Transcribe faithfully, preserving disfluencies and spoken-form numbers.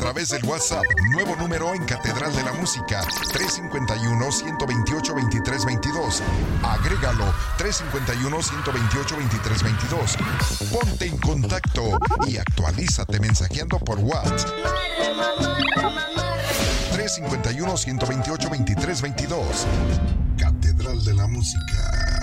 través del WhatsApp. Nuevo número en Catedral de la Música. tres cinco uno, uno dos ocho, dos tres dos dos. Agrégalo. tres cinco uno, uno dos ocho, dos tres dos dos. Ponte en contacto y actualízate mensajeando por WhatsApp. tres cinco uno, uno dos ocho, dos tres dos dos. Catedral de la Música.